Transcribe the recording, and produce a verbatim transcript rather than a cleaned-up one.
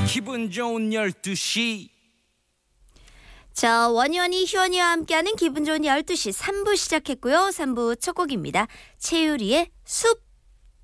기분 좋은 열두 시. 자, 원희원이 희원이와 함께하는 기분 좋은 열두 시 삼 부 시작했고요. 삼 부 첫 곡입니다. 최유리의 숲.